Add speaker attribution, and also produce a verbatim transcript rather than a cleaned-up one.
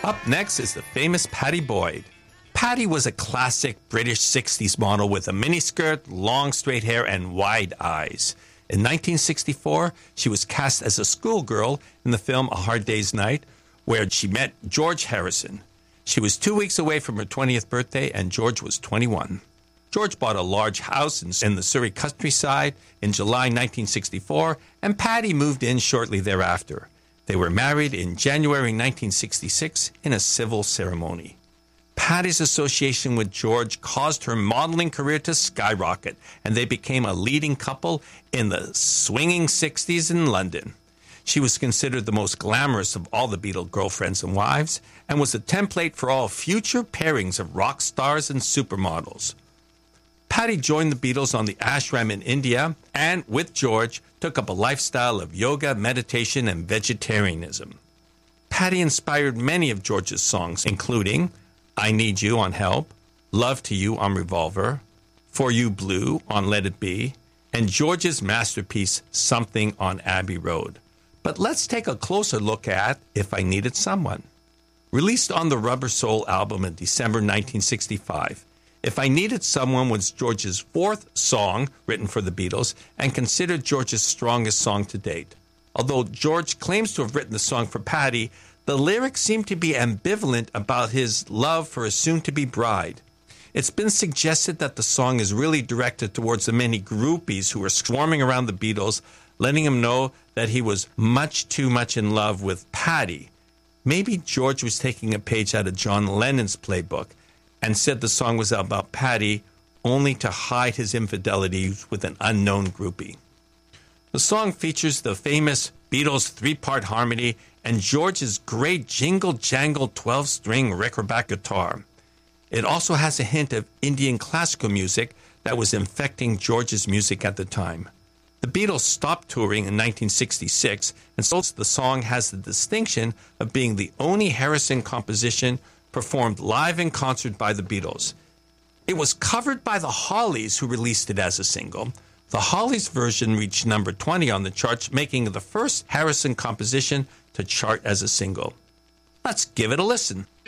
Speaker 1: Up next is the famous Pattie Boyd. Pattie was a classic British sixties model with a miniskirt, long straight hair, and wide eyes. In nineteen sixty-four, she was cast as a schoolgirl in the film A Hard Day's Night, where she met George Harrison. She was two weeks away from her twentieth birthday, and George was twenty-one. George bought a large house in the Surrey countryside in July nineteen sixty-four, and Pattie moved in shortly thereafter. They were married in January nineteen sixty-six in a civil ceremony. Pattie's association with George caused her modeling career to skyrocket, and they became a leading couple in the swinging sixties in London. She was considered the most glamorous of all the Beatle girlfriends and wives, and was a template for all future pairings of rock stars and supermodels. Pattie joined the Beatles on the ashram in India, and with George, took up a lifestyle of yoga, meditation, and vegetarianism. Pattie inspired many of George's songs, including I Need You on Help, Love to You on Revolver, For You Blue on Let It Be, and George's masterpiece, Something on Abbey Road. But let's take a closer look at If I Needed Someone. Released on the Rubber Soul album in December nineteen sixty-five, If I Needed Someone was George's fourth song written for the Beatles and considered George's strongest song to date. Although George claims to have written the song for Pattie, the lyrics seem to be ambivalent about his love for a soon-to-be bride. It's been suggested that the song is really directed towards the many groupies who are swarming around the Beatles, letting him know that he was much too much in love with Pattie. Maybe George was taking a page out of John Lennon's playbook and said the song was about Pattie only to hide his infidelities with an unknown groupie. The song features the famous Beatles three-part harmony and George's great jingle-jangle twelve-string Recordback guitar. It also has a hint of Indian classical music that was infecting George's music at the time. The Beatles stopped touring in nineteen sixty-six, and so the song has the distinction of being the only Harrison composition performed live in concert by the Beatles. It was covered by the Hollies, who released it as a single. The Hollies version reached number twenty on the charts, making it the first Harrison composition to chart as a single. Let's give it a listen.